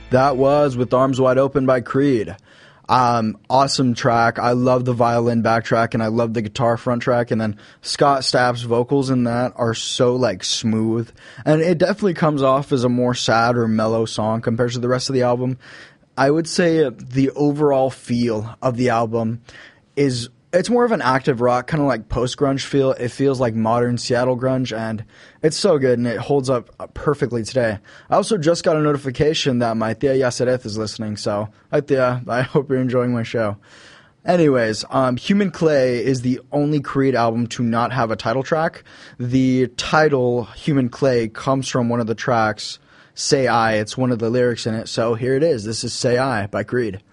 That was With Arms Wide Open by Creed. Awesome track. I love the violin backtrack and I love the guitar front track. And then Scott Stapp's vocals in that are so like smooth. And it definitely comes off as a more sad or mellow song compared to the rest of the album. I would say the overall feel of the album it's more of an active rock, kind of like post-grunge feel. It feels like modern Seattle grunge, and it's so good, and it holds up perfectly today. I also just got a notification that my Tia Yacereth is listening, so hi Tia, I hope you're enjoying my show. Anyways, Human Clay is the only Creed album to not have a title track. The title, Human Clay, comes from one of the tracks, Say I. It's one of the lyrics in it, so here it is. This is Say I by Creed.